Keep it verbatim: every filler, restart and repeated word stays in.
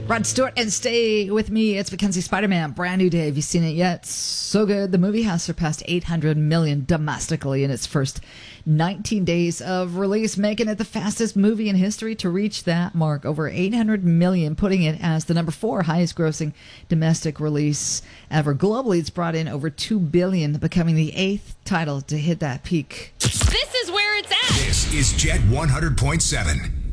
Rod Stewart and Stay With Me. It's Mackenzie Spider-Man. Brand new day. Have you seen it yet? So good. The movie has surpassed eight hundred million domestically in its first nineteen days of release, making it the fastest movie in history to reach that mark. Over eight hundred million, putting it as the number four highest grossing domestic release ever. Globally, it's brought in over two billion dollars, becoming the eighth title to hit that peak. This is where it's at. This is Jet one hundred point seven.